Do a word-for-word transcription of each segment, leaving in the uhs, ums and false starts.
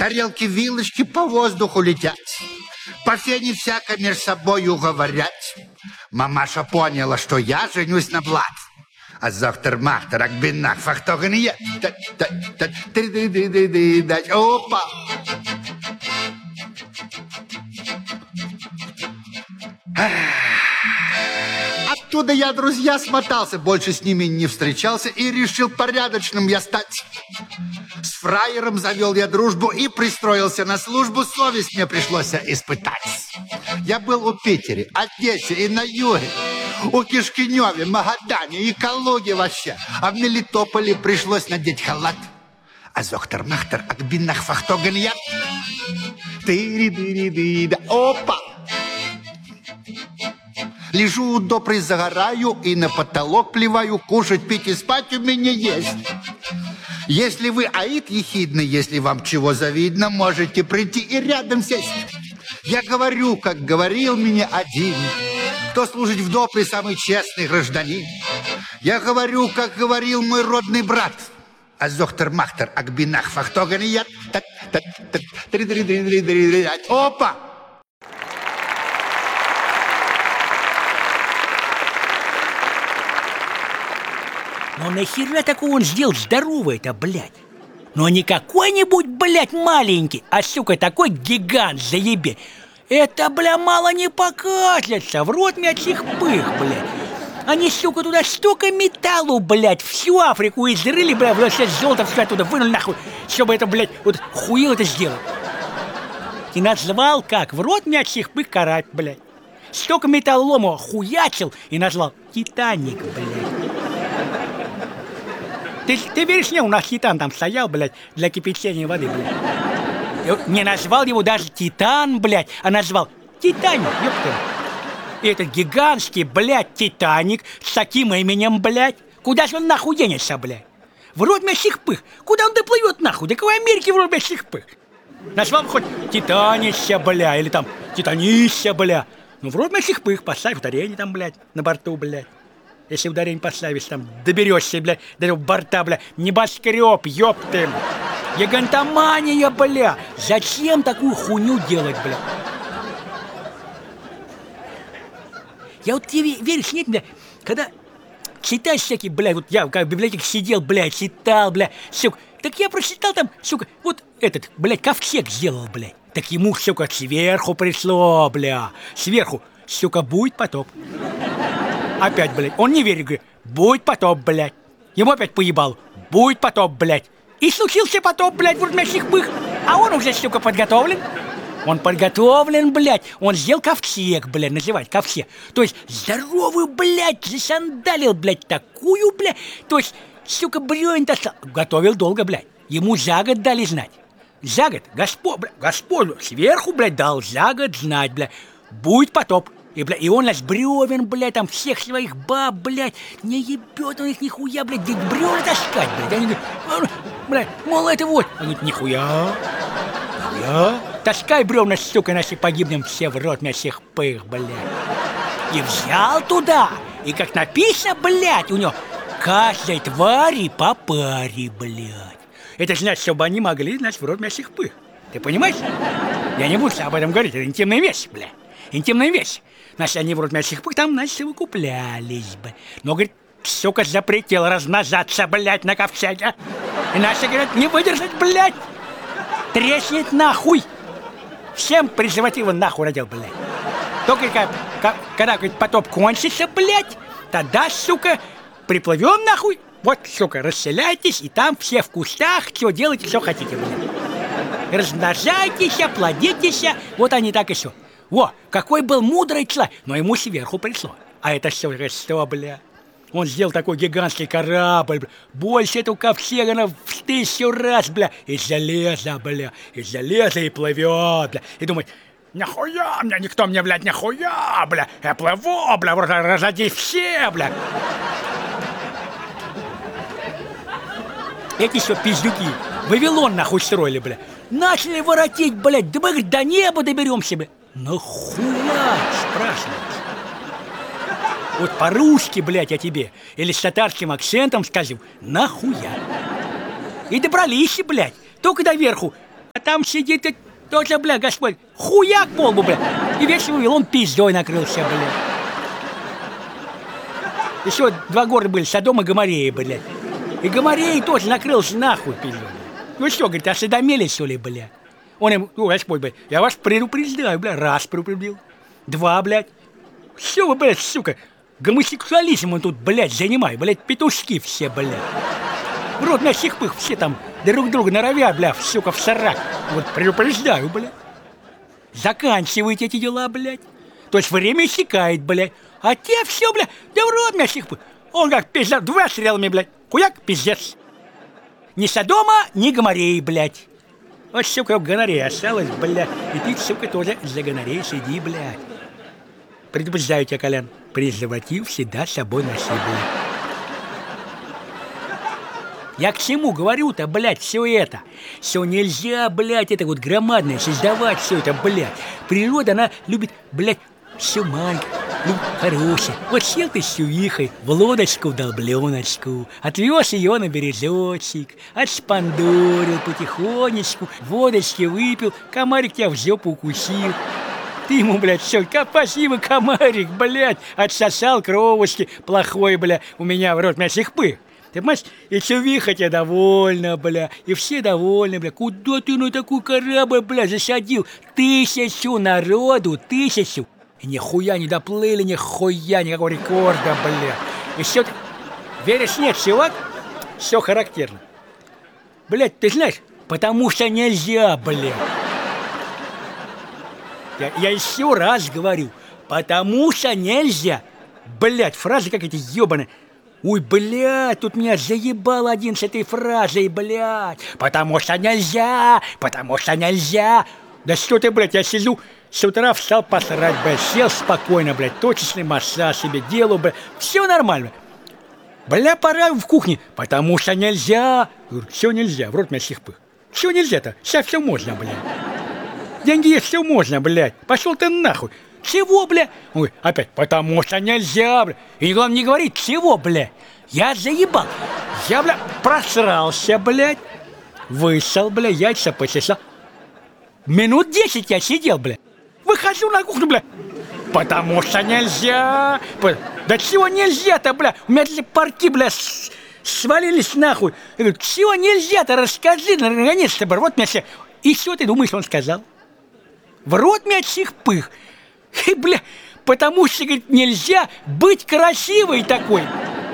Тарелки, вилочки по воздуху летят. По фене всяко между собою говорят. Мамаша поняла, что я женюсь на Влад. А завтра-махтер, акбинах, фахтоганье. Опа! Оттуда я, друзья, смотался, больше с ними не встречался и решил порядочным я стать. С фраером завел я дружбу и пристроился на службу, совесть мне пришлось испытать. Я был у Питере, Одессе и на Юре, у Кишкиневе, Магадане и Калуге вообще, а в Мелитополе пришлось надеть халат. А зохтер-махтер, акбинах, фахтоганья. Ты-ри-ды-ри-ды-да, опа! Лежу у допры, загораю и на потолок плеваю. Кушать, пить и спать у меня есть. Если вы аид ехидный, если вам чего завидно, можете прийти и рядом сесть. Я говорю, как говорил мне один, кто служит в допре самый честный гражданин. Я говорю, как говорил мой родный брат. А зохтер-махтер, акбинах, фахтоганья. Опа! Ну нахера такого он сделал здоровый-то, блядь? Ну не какой-нибудь, блядь, маленький, а, сука, такой гигант, заебе. Это, бля, мало не покажется, в рот мячих пых, блядь. Они, сука, туда столько металлу, блядь, всю Африку изрыли, бля, вот сейчас золото все оттуда вынули нахуй, чтобы это, блядь, вот хуил это сделать. И назвал как? В рот мячих пых карать, блядь. Столько металлолома хуячил и назвал Титаник, блядь. Ты, ты веришь мне, у нас титан там стоял, блядь, для кипячения воды, блядь. Не назвал его даже Титан, блядь, а назвал Титаник, ёпта. И этот гигантский, блядь, Титаник с таким именем, блядь. Куда же он нахуй денется, блядь? В рот мясих пых. Куда он доплывет нахуй? До какой Америки в рот мясих пых? Назвал хоть Титанище, бля, или там Титанище, бля. Ну в рот мясих пых, поставь ударение там, блядь, на борту, блядь. Если ударение поставишь, там доберешься, блядь, до этого борта, бля, небоскреб, ёпты. Гигантомания, бля. Зачем такую хуйню делать, бля? Я вот тебе веришь, нет, бля, когда читаешь всякие, бля, вот я как в библиотеке сидел, бля, читал, бля, сука, так я прочитал там, сука, вот этот, блядь, ковчег сделал, блядь. Так ему, сука, сверху пришло, бля, сверху, сука, будет потоп. Опять, блядь, он не верит, говорит, будет потоп, блядь. Ему опять поебал, будет потоп, блядь. И случился потоп, блядь, в урмящих пых. А он уже, сука, подготовлен. Он подготовлен, блядь. Он сделал ковчег, блядь, называть ковчег. То есть здоровую, блядь, засандалил, блядь, такую, блядь. То есть, сука, бревен-то готовил долго, блядь. Ему за год дали знать. За год, Господь, блядь, Господь сверху, блядь, дал за год знать, блядь. Будет потоп. И, бля, и он нас бревен, блядь, там всех своих баб, блядь, не ебет он их нихуя, блядь, где бревна таскать, блядь. Они говорят, блядь, мол, это вот. Он говорит, нихуя, нихуя. Таскай бревна, сука, наши погибнем все в рот мясих пых, блядь. И взял туда, и как написано, блядь, у него каждой твари по паре, блядь. Это значит, чтобы они могли, значит, в рот мясих пых. Ты понимаешь? Я не буду об этом говорить, это интимная вещь, блядь. Интимная вещь. Значит, они в рот мясих пых там, значит, выкуплялись бы. Но, говорит, сука, запретил размножаться, блядь, на ковчеге. Иначе, говорят, не выдержать, блядь. Треснет нахуй. Всем презервативы нахуй родил, блядь. Только как, как, когда, говорит, потоп кончится, блядь, тогда, сука, приплывем нахуй. Вот, сука, расселяйтесь, и там все в кустах, что делайте, что хотите, блядь. Размножайтесь, плодитесь. Вот они так и все. Во, какой был мудрый человек, но ему сверху пришло. А это все, что, бля? Он сделал такой гигантский корабль, бля. Больше этого ковчега в тысячу раз, бля. Из железа, бля. Из железа и плывет, бля. И думает, нахуя мне, никто мне, блядь, нахуя, бля. Я плыву, бля, разоди все, бля. Эти все пиздюки Вавилон, нахуй, строили, бля. Начали воротить, блядь, да мы, говорит, до неба доберемся, бля. Нахуя, спрашивается? Вот по-русски, блядь, я тебе, или с татарским акцентом скажу, нахуя? И добрались, блядь, только до верху. А там сидит и тоже, бля, Господь, хуяк полбу, бля. И весь увел, он пиздой накрылся, бля. Еще два города были, Содом и Гоморрея, блядь. И Гоморрея тоже накрылся нахуй, пиздой. Ну что, говорит, осведомили, что ли, бля? Он ему, ну, Господь, блядь, я вас предупреждаю, бля, раз предупредил. Два, блядь. Все вы, блядь, сука, гомосексуализмом тут, блядь, занимай, блядь, петушки все, блядь. В рот на сих пых все там друг друга норовят, бля, сука, в сарак. Вот предупреждаю, блядь. Заканчивайте эти дела, блядь. То есть время иссякает, блядь. А те все, блядь, да в рот на сих пых. Он как пизда, два стрелами, блядь. Хуяк, пиздец. Ни Содома, ни Гоморреи, блядь. Вот, сука, гонорея осталась, блядь. И ты, сука, тоже за гонореей сиди, блядь. Предупреждаю тебя, Колян, презерватив всегда с собой носи, блядь. Я к чему говорю-то, блядь, все это? Все нельзя, блядь, это вот громадное создавать все это, блядь. Природа, она любит, блядь, все маленькое, любит хорошее. Вот сел ты с чувихой в лодочку, в долбленочку, отвез ее на березочек, отшпандорил потихонечку, водочки выпил, комарик тебя в жопу укусил. Ты ему, блядь, все, спасибо, комарик, блядь, отсосал кровушки, плохой, блядь, у меня в рот мясих пых. Ты понимаешь, и чувиха тебя довольна, бля, и все довольны, бля. Куда ты на такой корабль, бля, засадил? Тысячу народу, тысячу. И нихуя не доплыли, нихуя, никакого рекорда, бля. И все, веришь, нет, чувак? Все характерно. Блядь, ты знаешь, потому что нельзя, бля. Я, я еще раз говорю, потому что нельзя. Блядь, фразы как эти ебаные. Ой, блядь, тут меня заебал один с этой фразой, блядь. Потому что нельзя, потому что нельзя. Да что ты, блядь, я сижу, с утра встал посрать, блядь, сел спокойно, блядь, точечный массаж себе делаю, блядь, все нормально. Бля, пора в кухне, потому что нельзя. Говорю, все нельзя, в рот мясих пых. Все нельзя-то, сейчас все можно, блядь. Деньги есть, все можно, блядь. Пошел ты нахуй. Чего, бля? Ой, опять, потому что нельзя, бля. И главное не говорить, чего, бля. Я заебал. Я, бля, просрался, блядь. Вышел, бля, яйца почесал. Минут десять я сидел, бля. Выхожу на кухню, бля. Потому что нельзя. Да чего нельзя-то, бля? У меня эти парки, бля, свалились нахуй. Я говорю, чего нельзя-то? Расскажи, наконец-то, бля. Вот меня все. И что ты думаешь, он сказал? В рот мячих пых. И, бля, потому что, говорит, нельзя быть красивой такой.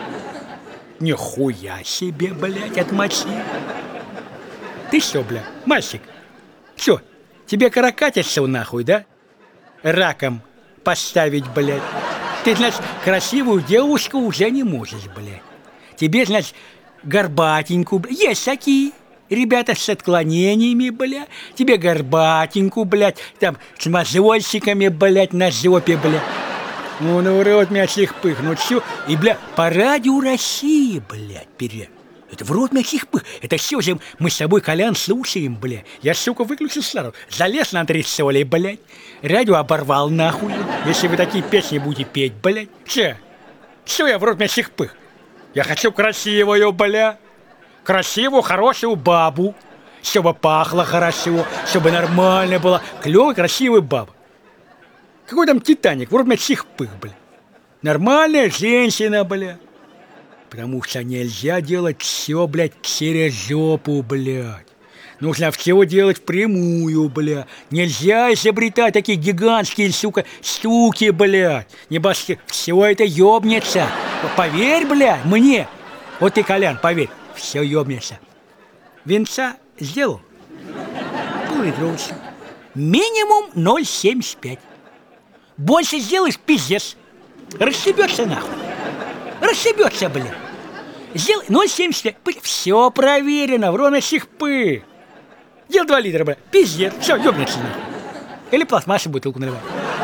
Нихуя себе, блядь, отмочи. Ты что, бля, мальчик? Что, тебе каракатиться нахуй, да? Раком поставить, блядь. Ты, значит, красивую девушку уже не можешь, блядь. Тебе, значит, горбатенькую, блядь. Есть такие. Ребята с отклонениями, бля, тебе горбатеньку, блядь, там, с мозольщиками, блядь, на жопе, бля. Ну, ну, рот мясих пых, ну, все. И, бля, по радио России, блядь, перед. Это в рот мясих пых. Это все же мы с тобой, Колян, слушаем, бля. Я, сука, выключил сразу. Залез на антресоли, блядь. Радио оборвал, нахуй. Если вы такие песни будете петь, блядь. Че? Все я в рот мясих пых. Я хочу красивую, бля. Красивую, хорошую бабу, чтобы пахло хорошо, чтобы нормально было. Клевая, красивая баба. Какой там Титаник? Вроде мясих пых, бля. Нормальная женщина, бля. Потому что нельзя делать все, блядь, через жопу, блядь. Нужно все делать впрямую, бля. Нельзя изобретать такие гигантские, сука, штуки, блядь. Небо все это ёбнется. Поверь, блядь, мне. Вот ты, Колян, поверь. Все ёбнется. Венца сделал. Поллитровочку. Минимум ноль семьдесят пять. Больше сделаешь, пиздец. Расшибется нахуй. Расшибется, блин. Сделай ноль семьдесят пять. Все проверено, в ровных пых. Делай два литра, бля. Пиздец. Все, ёбнется нахуй. Или пластмассовую бутылку наливай.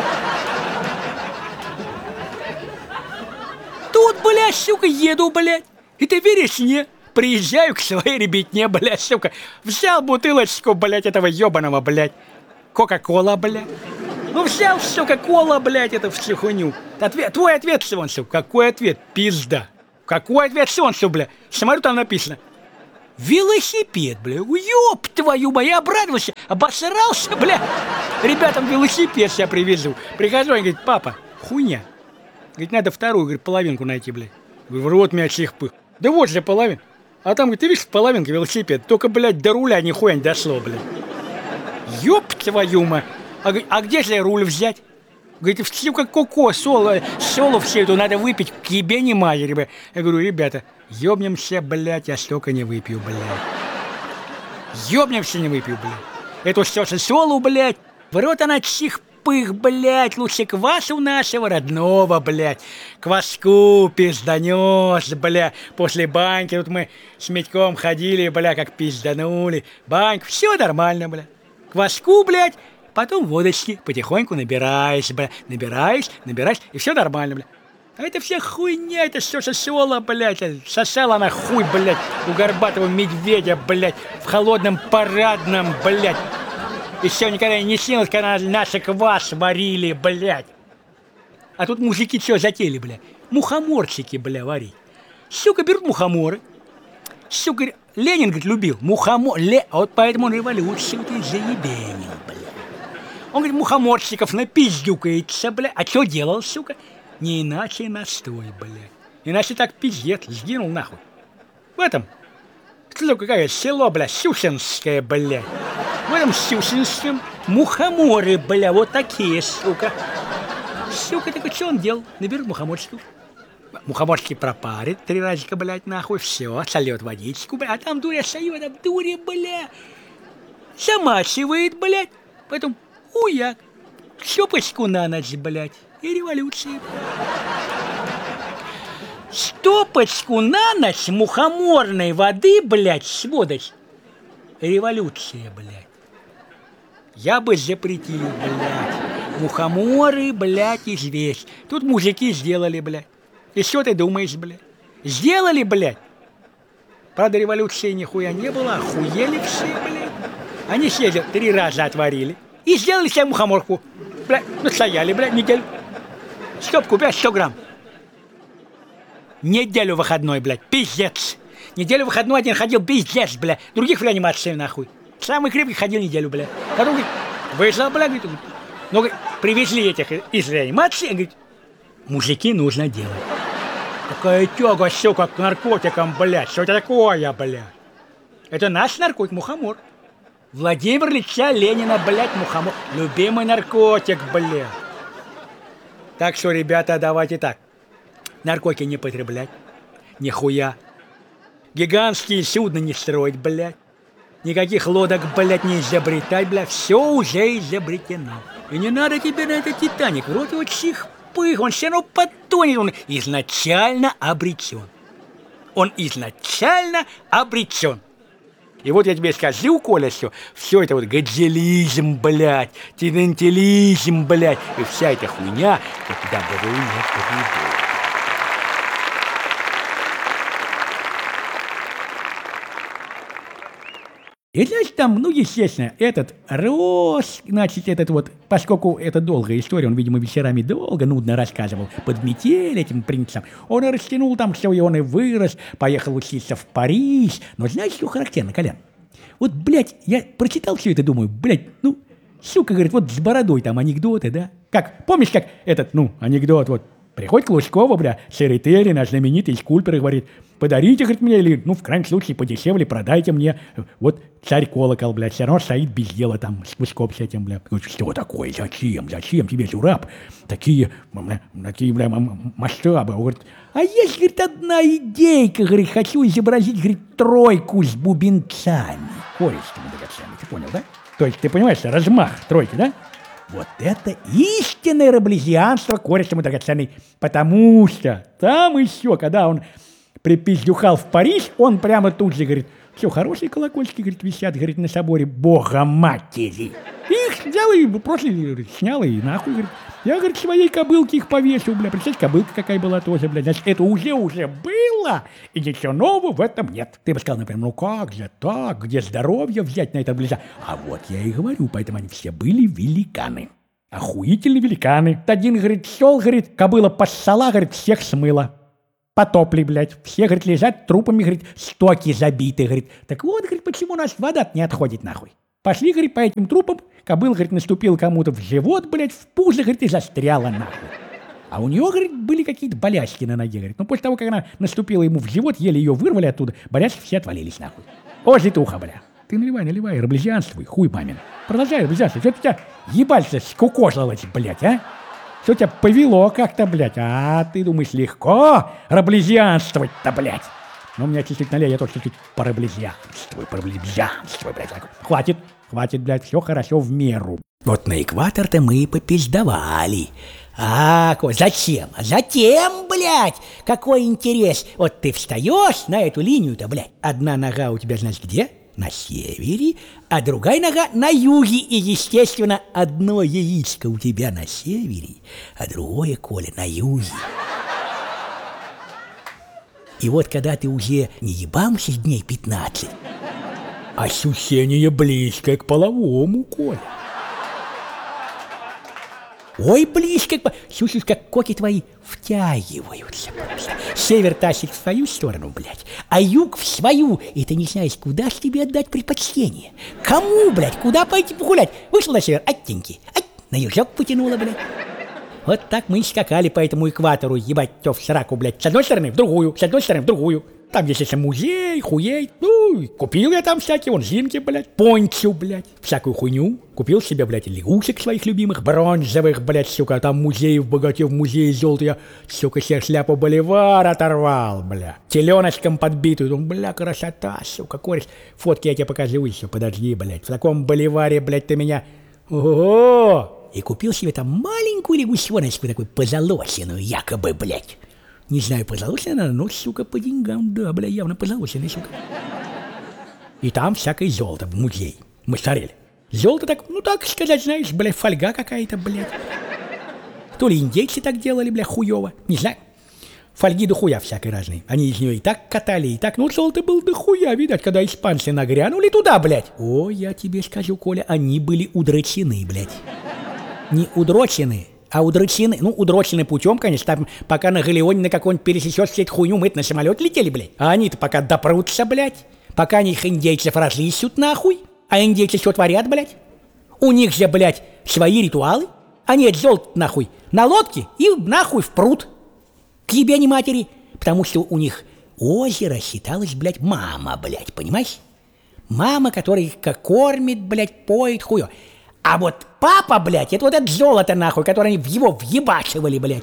Тут, блядь, сука, еду, блядь. И ты веришь мне? Приезжаю к своей ребятне, блядь, сука. Взял бутылочку, блядь, этого ебаного, блядь. Кока-кола, блядь. Ну взял, сука, кола, блядь, это всю хуйню. Ответ, твой ответ, Сивонцев. Какой ответ? Пизда. Какой ответ, Сивонцев, блядь? Смотрю, там написано. Велосипед, бля, ёб твою мою, я обрадовался, обосрался, бля. Ребятам велосипед я привезу. Прихожу, они говорят, папа, хуйня. Говорит, надо вторую, говорит, половинку найти, бля. Говорю, в рот меня всех пых. Да вот же половин. А там, говорит, ты видишь, половинка велосипед, только, блядь, до руля нихуя не дошло, блядь. Ёб твою мать. А, а где же руль взять? Говорит, все как коко, соло, соло все эту надо выпить, к ебе не матери, бля. Я говорю, ребята, ёбнемся, блядь, я столько не выпью, блядь. Ёбнемся, не выпью, блядь. Эту все солу, блядь, в рот она чих пых, блядь, лучше квасу нашего родного, блядь. Кваску пизданёс, бля. После баньки тут мы с Митьком ходили, бля, как пизданули. Банька, все нормально, бля. Кваску, блядь, потом водочки, потихоньку набираешь, бля. Набираешь, набираешь, и все нормально, бля. А это вся хуйня, это все сосала, блядь. Сосала она хуй, блядь, у горбатого медведя, блядь, в холодном парадном, блядь. Еще никогда не снилось, когда наши квас варили, блядь. А тут мужики что затели, бля? Мухоморчики, бля, варить. Сука, берут мухоморы. Сука, Ленин, говорит, любил мухомор. Ле... Вот поэтому он революцию ты заебенил, бля. Он, говорит, мухоморчиков напиздюкается, бля. А что делал, сука? Не иначе настой, бля. Иначе так пиздец, сгинул нахуй. В этом, сука, какое село, бля, Сюсинское, бля. В этом Сюсинском мухоморы, бля, вот такие, сука. Сука, так что он делал? Наберет мухоморчиков. Мухоморчики пропарит три разика, блядь, нахуй, все, сольет водичку, бля, а там дуря сойет, а дуря, бля, замачивает, блядь, потом уяк, щепочку на ночь, блядь, и революция. Стопочку на ночь мухоморной воды, блядь, сводочь. Революция, блядь. Я бы запретил, блядь. Мухоморы, блядь, известь. Тут мужики сделали, блядь. И что ты думаешь, блядь? Сделали, блядь. Правда, революции нихуя не было, охуели все, блядь. Они сели, три раза отварили. И сделали себе мухоморку. Блядь, настояли, блядь, неделю. Стопку, блядь, сто грамм. Неделю выходной, блядь, пиздец. Неделю выходной один ходил, пиздец, бля. Других в реанимации, нахуй. Самый крепкий ходил неделю, бля. Потом, говорит, выжил, бля, говорит. Ну, говорит, привезли этих из реанимации, говорит, мужики нужно делать. Какая тяга, сука, к наркотикам, блядь. Что это такое, бля? Это наш наркотик, мухомор. Владимир Ильича Ленина, блядь, мухомор. Любимый наркотик, бля. Так что, ребята, давайте так. Наркотики не потреблять. Нихуя. Гигантские судна не строить, блядь. Никаких лодок, блядь, не изобретать, блядь. Все уже изобретено. И не надо тебе на этот Титаник. Вроде его чих-пых, он все равно потонет. Он изначально обречен. Он изначально обречен. И вот я тебе скажу, Коля, что все это вот гаджелизм, блядь, тидентилизм, блядь, и вся эта хуйня, как добру не приведет. И, значит, там, ну, естественно, этот рос, значит, этот вот, поскольку это долгая история, он, видимо, вечерами долго, нудно рассказывал под метель этим принцам, он растянул там все, и он и вырос, поехал учиться в Париж. Но знаешь, что характерно, Колян? Вот, блядь, я прочитал все это, думаю, блядь, ну, сука, говорит, вот с бородой там анекдоты, да? Как, помнишь, как этот, ну, анекдот, вот, приходит к Лужкову, бля, Серетери, наш знаменитый скульптор, и говорит, подарите, говорит, мне, или, ну, в крайнем случае, подешевле, продайте мне. Вот царь колокол, блядь, все равно стоит без дела там, с Лужком с этим, бля. Говорит, что такое, зачем, зачем тебе, жураб, такие, такие, бля, масштабы. Он говорит, а есть, говорит, одна идейка, говорит, хочу изобразить, говорит, тройку с бубенцами. Користыми драгоценными, ты понял, да? То есть, ты понимаешь, размах тройки, да? Вот это истинное раблезианство користому драгоценный, потому что там еще, когда он припиздюхал в Париж, он прямо тут же говорит, все, хорошие колокольчики, говорит, висят, говорит, на соборе Бога Матери. Их взял и просто говорит, снял и нахуй, говорит. Я, говорит, своей кобылке их повесил, бля. Представляете, кобылка какая была тоже, бля. Значит, это уже-уже было, и ничего нового в этом нет. Ты бы сказал, например, ну как же так, где здоровье взять на это близа? А вот я и говорю, поэтому они все были великаны. Охуительные великаны. Один, говорит, шел, говорит, кобыла поссала, говорит, всех смыла. потопли, блядь. Все, говорит, лежат трупами, говорит, стоки забиты, говорит. Так вот, говорит, почему у нас вода не отходит нахуй. Пошли, говорит, по этим трупам, кобыл, говорит, наступил кому-то в живот, блядь, в пузо, говорит, и застряла нахуй. А у нее, говорит, были какие-то болячки на ноге, говорит. Но после того, как она наступила ему в живот, еле ее вырвали оттуда, болячки все отвалились нахуй. О, житуха, бля. Ты наливай, наливай, раблезианствуй, хуй мамин. Продолжай раблезианствовать. Что тебя ебальца скукожилось, блядь, а? Что тебя повело как-то, блядь? А ты думаешь, легко раблезианствовать-то, блядь? Ну, у меня чуть-чуть налей, я тоже чуть-чуть пораблезианствую, пораблезианствую, блядь. Хватит, хватит, блядь, все хорошо в меру. Вот на экватор-то мы и попиздовали. А, зачем? Затем, блядь, какой интерес. Вот ты встаешь на эту линию-то, блядь. Одна нога у тебя, значит, где? На севере, а другая нога на юге. И, естественно, одно яичко у тебя на севере, а другое, Коля, на юге. И вот когда ты уже не ебался дней пятнадцать, ощущение близкое к половому, Коля. Ой, близко, чувствуешь, как коки твои втягиваются просто. Север тащит в свою сторону, блядь, а юг в свою. И ты не знаешь, куда ж тебе отдать предпочтение. Кому, блядь, куда пойти погулять? Вышел на север, оттеньки, ать, на южок потянуло, блядь. Вот так мы и скакали по этому экватору, ебать, тё в сраку, блядь. С одной стороны в другую, с одной стороны в другую. Там есть еще музей, хуей. Ну, купил я там всякие, вон, зимки, блядь, пончу, блядь, всякую хуйню. Купил себе, блядь, лягушек своих любимых, бронзовых, блядь, сука. Там музей в богате, в музее золота. Я, сука, себе шляпу Боливар оторвал, бля. Теленочком подбитую. Думаю, бля, красота, сука, кореш. Фотки я тебе покажу еще, подожди, блядь. В таком Боливаре, блядь, ты меня... Ого! И купил себе там маленькую лягушоночку, такую позолоченную, якобы, блядь. Не знаю, позолоченная, но, сука, по деньгам, да, бля, явно позолоченная, сука. И там всякое золото в музее. Мы смотрели. Золото так, ну так сказать, знаешь, бля, фольга какая-то, блядь. То ли индейцы так делали, бля, хуёво, не знаю. Фольги до хуя всякой разные. Они из нее и так катали, и так. Ну, золото было до хуя, видать, когда испанцы нагрянули туда, блядь. О, я тебе скажу, Коля, они были удрочены, блядь. Не удрочены, а удрочены. Ну, удрочены путем, конечно, там, пока на галеоне на какой-нибудь пересечешь всю эту хуйню, мы на самолет летели, блядь. А они-то пока допрутся, блядь. Пока они их индейцев разыщут, нахуй. А индейцы что творят, блядь? У них же, блядь, свои ритуалы. Они это золото, нахуй, на лодке и нахуй в пруд. К ебени матери. Потому что у них озеро считалось, блядь, мама, блядь, понимаешь? Мама, которая их как кормит, блядь, поет, хуё. А вот папа, блядь, это вот это золото, нахуй, которое они в его въебачивали, блядь.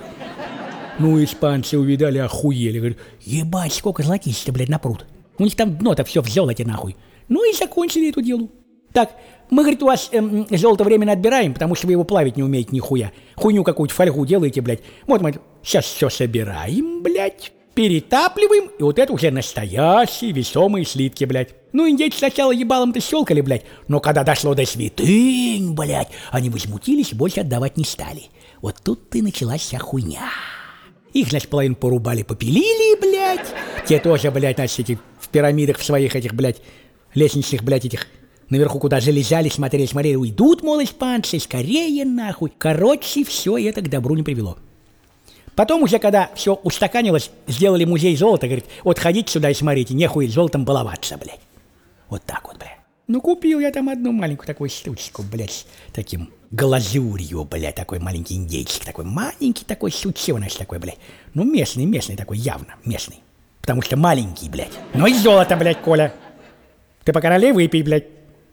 Ну, испанцы увидали, охуели. Говорят, ебать, сколько золотища, блядь, на пруд. У них там дно-то все в золоте, нахуй. Ну и закончили эту делу. Так, мы, говорит, у вас эм, золото временно отбираем, потому что вы его плавить не умеете нихуя. Хуйню какую-то фольгу делаете, блядь. Вот мы сейчас все собираем, блядь, перетапливаем, и вот это уже настоящие весомые слитки, блядь. Ну, индейцы сначала ебалом-то щелкали, блядь, но когда дошло до святынь, блядь, они возмутились и больше отдавать не стали. Вот тут-то и началась вся хуйня. Их, значит, половину порубали, попилили, блядь. Те тоже, блядь, значит, эти в пирамидах в своих этих, блядь, лестничных, блядь, этих... Наверху куда залезали, смотрели, смотрели, уйдут, мол, испанцы, скорее нахуй. Короче, все это к добру не привело. Потом уже, когда все устаканилось, сделали музей золота, говорит, вот ходите сюда и смотрите, нехуй золотом баловаться, блядь. Вот так вот, блядь. Ну, купил я там одну маленькую такую штучку, блядь, с таким глазурью, блядь, такой маленький индейчик, такой маленький такой сученыш такой, блядь. Ну, местный, местный такой, явно местный. Потому что маленький, блядь. Ну и золото, блядь, Коля. Ты по короле выпей, блядь.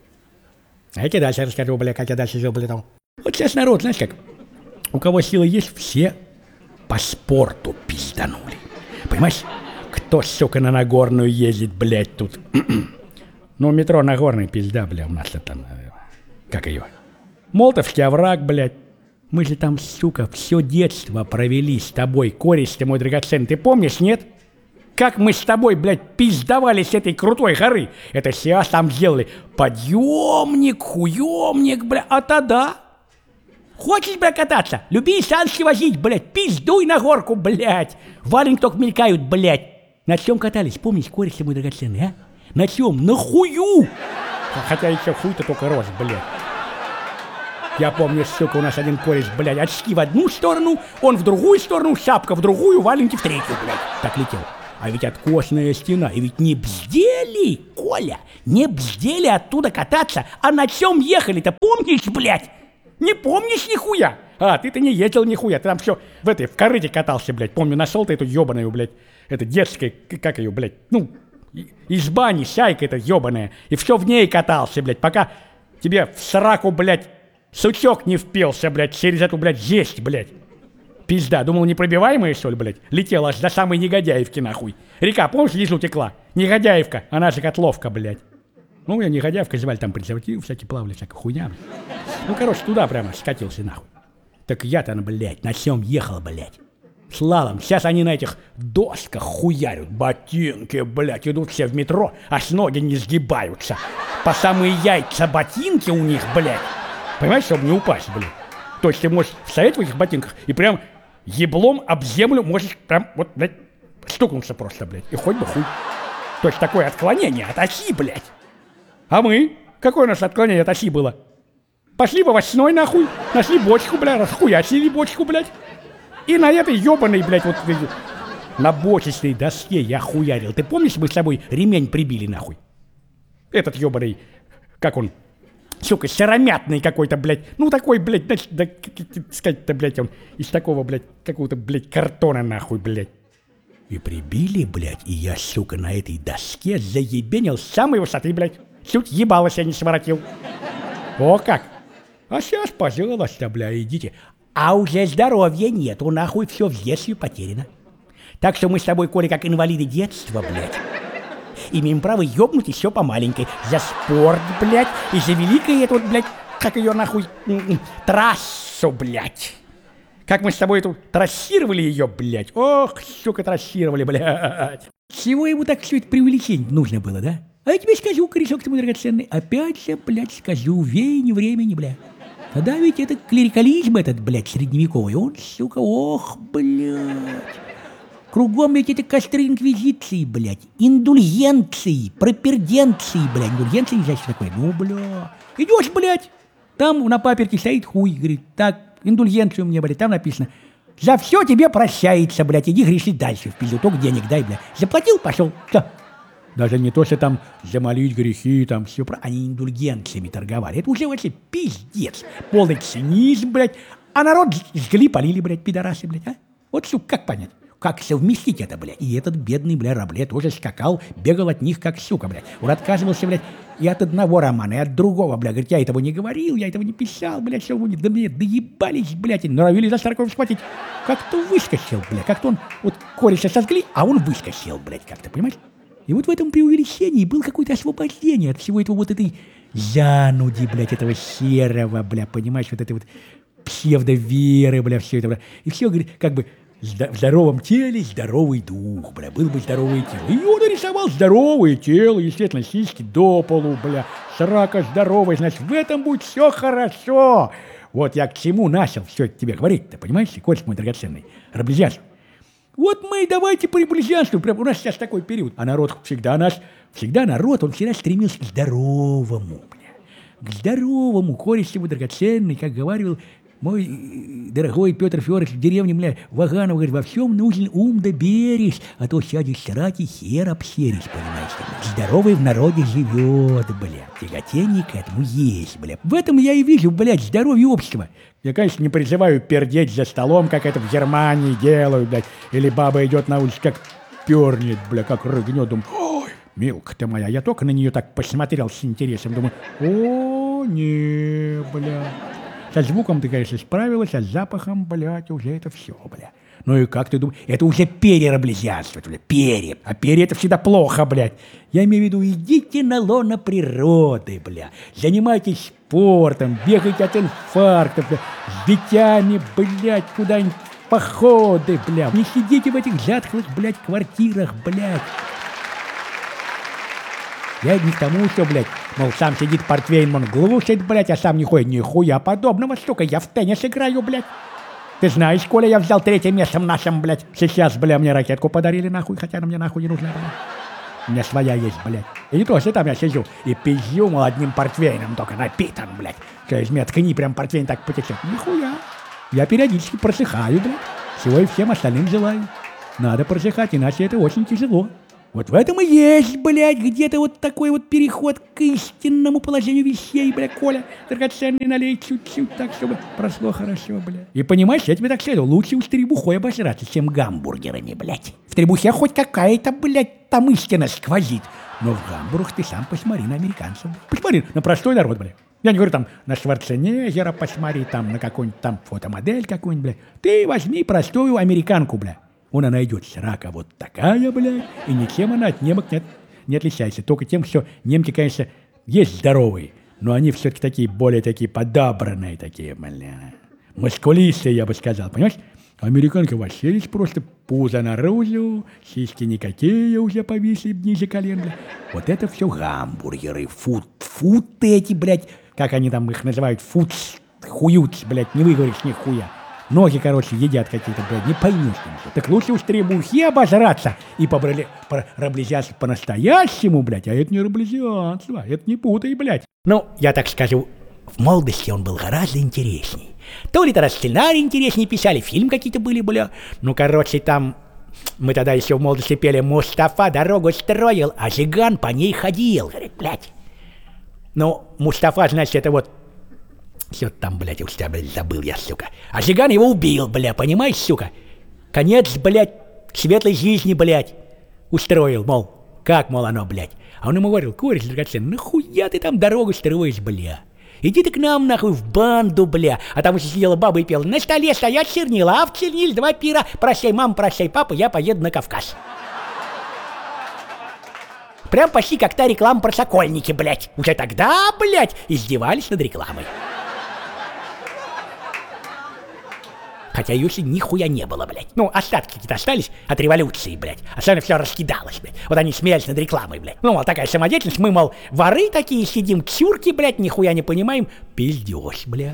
А я тебе дальше расскажу, бля, как я дальше жил, бля, там. Вот сейчас народ, знаешь как, у кого силы есть, все по спорту пизданули. Понимаешь? Кто, сука, на Нагорную ездит, блядь, тут? Ну, метро Нагорный, пизда, бля, у нас там, как ее? Молотовский овраг, блядь. Мы же там, сука, все детство провели с тобой, кореш ты мой драгоценный, ты помнишь, нет? Как мы с тобой, блядь, пиздовали с этой крутой горы. Это сейчас там сделали. Подъемник, хуемник, блядь. А тогда? Хочешь, блядь, кататься? Люби санки возить, блядь. Пиздуй на горку, блядь. Валенки только мелькают, блядь. На чем катались? Помнишь, кореш ты мой драгоценный, а? На чем? На хую. Хотя еще хуй-то только рос, блядь. Я помню, сука, у нас один кореш, блядь, очки в одну сторону, он в другую сторону, шапка в другую, валенки в третью, блядь. Так летел. А ведь откосная стена, и ведь не бздели, Коля, не бздели оттуда кататься, а на чем ехали-то, помнишь, блядь? Не помнишь нихуя? А, ты-то не ездил нихуя, ты там все в этой, в корыте катался, блядь. Помню, нашел ты эту ебаную, блядь, это детская, как ее, блядь, ну, из бани, шайка эта ебаная, и все в ней катался, блядь, пока тебе в сраку, блядь, сучок не впился, блядь, через эту, блядь, жесть, блядь. Пизда, думал, непробиваемая, что ли, блядь? Летела аж до самой Негодяевки, нахуй. Река, помнишь, внизу текла? Негодяевка, она же Котловка, блядь. Ну, я Негодяевка, звали там презервативы, всякие плавали, всякая хуйня. Ну, короче, туда прямо скатился, нахуй. Так я-то, блядь, на чем ехал, блядь? Слалом. Сейчас они на этих досках хуярят. Ботинки, блядь, идут все в метро, аж ноги не сгибаются. По самые яйца ботинки у них, блядь. Понимаешь, чтобы не упасть, блядь. То есть ты можешь стоять в этих ботинках и прям еблом об землю можешь прям вот, блядь, стукнуться просто, блядь. И хоть бы хуй. То есть такое отклонение от оси, блядь. А мы? Какое у нас отклонение от оси было? Пошли в овощной, нахуй, нашли бочку, блядь, расхуячили бочку, блядь. И на этой ебаной, блядь, вот на бочечной доске я хуярил. Ты помнишь, мы с тобой ремень прибили, нахуй? Этот ебаный, как он, сука, сыромятный какой-то, блядь. Ну, такой, блядь, да, да, сказать-то, блядь, он из такого, блядь, какого-то, блядь, картона, нахуй, блядь. И прибили, блядь, и я, сука, на этой доске заебенил с самой высоты, блядь. Чуть ебало себя не своротил. О, как! А сейчас, пожалуйста, бля, идите. А уже здоровья нету, нахуй, все в детстве потеряно. Так что мы с тобой, Коля, как инвалиды детства, блядь, имеем право ёбнуть еще по маленькой. За спорт, блядь, и за великое это вот, блядь, как ее нахуй, трассу, блядь. Как мы с тобой эту трассировали ее, блядь. Ох, сука, трассировали, блядь. Чего ему так все это преувеличение нужно было, да? А я тебе скажу, корешок ты мой драгоценный, опять же, блядь, скажу, веяние времени, блядь. Тогда ведь это клерикализм этот, блядь, средневековый, он, сука, ох, блядь. Кругом ведь это костры инквизиции, блядь, индульгенции, проперденции, блядь. Индульгенции, не знаешь, что такое? Ну, бля. Идешь, блядь, там на паперте стоит хуй, говорит, так, индульгенцию мне, блядь, там написано. За все тебе прощается, блядь, иди греши дальше, в пизду, только денег дай, блядь. Заплатил, пошел, все. Даже не то, что там замолить грехи, там все про... Они индульгенциями торговали. Это уже вообще пиздец. Полный цинизм, блядь. А народ жгли, полили, блядь, пидорасы, блядь, а? Вот, сука, как понять? Как совместить это, блядь? И этот бедный, блядь, Рабле тоже скакал, бегал от них, как сука, блядь. Он отказывался, блядь, и от одного романа, и от другого, блядь. Говорит, я этого не говорил, я этого не писал, блядь, все будет. Да мне доебались, блядь, и норовили за Старкова схватить. Как-то выскочил, блядь. Как-то он, вот, кореша сожгли, а он выскочил, блядь, как-то, понимаешь? И вот в этом преувеличении было какое-то освобождение от всего этого вот этой зануди, блядь, этого серого, бля, понимаешь, вот этой вот псевдоверы, бля, все это, бля. И все, говорит, как бы в здоровом теле здоровый дух, бля, был бы здоровое тело. И он нарисовал здоровое тело, естественно, сиськи до полу, бля, срака здоровая, значит, в этом будет все хорошо. Вот я к чему начал все это тебе говорить-то, понимаешь, котик мой драгоценный, Раблезианство. Вот мы давайте приблизянствуем, прям у нас сейчас такой период. А народ всегда наш, всегда народ, он всегда стремился к здоровому, бля. К здоровому, кореш его драгоценный, как говорил мой дорогой Петр Федорович в деревне, бля, Ваганов, говорит, во всем нужен ум да бережь, а то сядешь срать и хер обсерешь, понимаешь? Здоровый в народе живет, бля, тяготение к этому есть, бля. В этом я и вижу, блядь, здоровье общества. Я, конечно, не призываю пердеть за столом, как это в Германии делают, блядь, или баба идет на улице, как пернет, бля, как рыгнет, думаю, ой, милка ты моя, я только на нее так посмотрел с интересом, думаю, о, не, бля. Со звуком ты, конечно, справилась, а с запахом, блядь, уже это все, бля. Ну и как ты думаешь, это уже перераблезианство, бля, перья. А перья это всегда плохо, блядь. Я имею в виду, идите на лоно природы, бля. Занимайтесь спортом, бегайте от инфаркта, бля. С детьми, блядь, куда-нибудь в походы, бля. Не сидите в этих затхлых, блядь, квартирах, блядь. Я не к тому, что, блядь, мол, сам сидит портвейн, он глушит, блядь, а сам не ходит, нихуя подобного, сука, я в теннис играю, блядь. Ты знаешь, Коля, я взял третье место в нашем, блядь. Сейчас, бля, мне ракетку подарили, нахуй, хотя она мне нахуй не нужна, блядь. У меня своя есть, блядь. И не то, что там я сижу и пизжу, мол, одним портвейном только напитан, блядь. Что из меня ткани прям портвейн так потечет? Нихуя. Я периодически просыхаю, блядь. Всего и всем остальным желаю. Надо просыхать, иначе это очень тяжело. Вот в этом и есть, блядь, где-то вот такой вот переход к истинному положению вещей, блядь, Коля. Драгоценный налей чуть-чуть так, чтобы прошло хорошо, блядь. И понимаешь, я тебе так скажу, лучше уж требухой обосраться, чем гамбургерами, блядь. В требухе хоть какая-то, блядь, там истина сквозит. Но в гамбургах ты сам посмотри на американцев. Посмотри на простой народ, блядь. Я не говорю там на Шварценеггера посмотри, там на какую-нибудь там фотомодель какую-нибудь, блядь. Ты возьми простую американку, блядь. Она найдет срака вот такая, блядь, и ничем она от немок не, не отличается. Только тем, что немки, конечно, есть здоровые, но они все-таки такие, более такие подобранные такие, бля. Мускулистые, я бы сказал, понимаешь? Американка вообще есть просто пузо наружу, сиськи никакие уже повисли ниже колен, блядь. Вот это все гамбургеры, фуд, фуд эти, блядь, как они там их называют, фуд, хуют, блядь, не выговоришь ни хуя. Ноги, короче, едят какие-то, блядь, не поймешь. Так лучше уж требухи обожраться и пораблизяться по-настоящему, блядь. А это не раблизианство, это не путай, блядь. Ну, я так скажу, в молодости он был гораздо интересней. То ли тогда сценарий интереснее писали, фильм какие-то были, бля. Ну, короче, там мы тогда еще в молодости пели «Мустафа дорогу строил, а Жиган по ней ходил». Говорит, блядь. Ну, Мустафа, значит, это вот... Все там, блядь, уж тебя, блядь, забыл я, сука. А Жиган его убил, бля, понимаешь, сука? Конец, блядь, светлой жизни, блядь, устроил, мол, как, мол, оно, блядь. А он ему говорил, кореш драгоценный, нахуя ты там дорогу строишь, бля? Иди ты к нам, нахуй, в банду, бля. А там уже сидела баба и пела, на столе стоят чернила, а в черниле два пира. Прощай, мама, прощай, папа, я поеду на Кавказ. Прям почти как та реклама про Сокольники, блядь. Уже тогда, блядь, издевались над рекламой. Хотя Юси нихуя не было, блядь. Ну, остатки какие-то остались от революции, блядь. Остальное все раскидалось, блядь. Вот они смеялись над рекламой, блядь. Ну, мол, такая самодеятельность. Мы, мол, воры такие сидим, чурки, блядь, нихуя не понимаем. Пиздёж, блядь.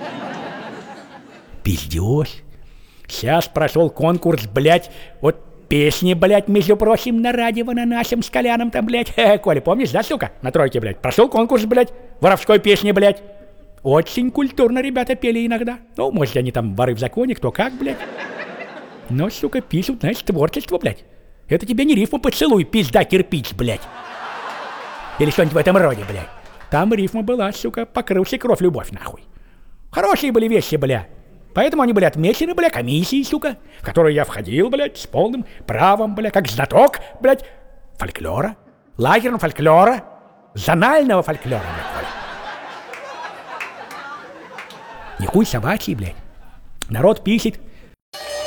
Пиздёж. Сейчас прошел конкурс, блядь, вот песни, блядь, между прочим, на радио на нашем с Коляном там, блядь. Хе-хе, Коля, помнишь, да, сука? На тройке, блядь. Прошел конкурс, блядь, воровской песни, блядь. Очень культурно ребята пели иногда. Ну, может, они там воры в законе, кто как, блядь. Но, сука, пишут, знаешь, творчество, блядь. Это тебе не рифма «поцелуй, пизда, кирпич», блядь. Или что-нибудь в этом роде, блядь. Там рифма была, сука, покрылся кровь, любовь, нахуй. Хорошие были вещи, бля. Поэтому они были отмечены, бля, комиссией, сука, в которую я входил, блядь, с полным правом, бля, как знаток, блядь, фольклора, лагерного фольклора, зонального фольклора, блядь. Не хуй собачий, блядь. Народ пишет,